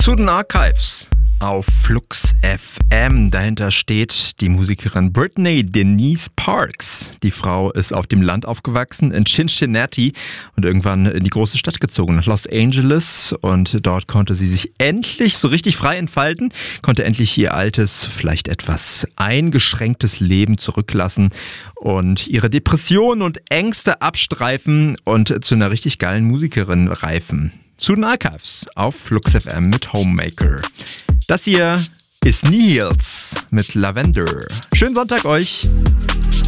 Zu den Archives auf Flux FM. Dahinter steht die Musikerin Brittany Denise Parks. Die Frau ist auf dem Land aufgewachsen, in Cincinnati, und irgendwann in die große Stadt gezogen, nach Los Angeles. Und dort konnte sie sich endlich so richtig frei entfalten, konnte endlich ihr altes, vielleicht etwas eingeschränktes Leben zurücklassen und ihre Depressionen und Ängste abstreifen und zu einer richtig geilen Musikerin reifen. Zu den Archives auf Flux FM mit Homemaker. Das hier ist Nihils mit Lavender. Schönen Sonntag euch!